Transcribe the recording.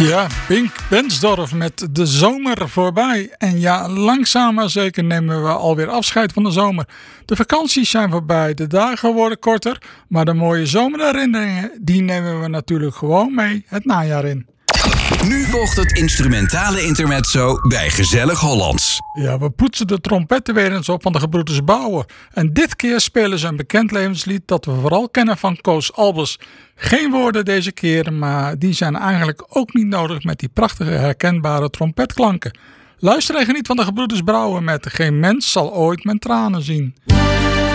Ja, Pink Bensdorf met de zomer voorbij. En ja, langzaam maar zeker nemen we alweer afscheid van de zomer. De vakanties zijn voorbij, de dagen worden korter. Maar de mooie zomerherinneringen, die nemen we natuurlijk gewoon mee het najaar in. Nu volgt het instrumentale intermezzo bij Gezellig Hollands. Ja, we poetsen de trompetten weer eens op van de gebroeders Bauer. En dit keer spelen ze een bekend levenslied dat we vooral kennen van Koos Albers. Geen woorden deze keer, maar die zijn eigenlijk ook niet nodig met die prachtige herkenbare trompetklanken. Luister en geniet van de gebroeders Brouwer met Geen mens zal ooit mijn tranen zien.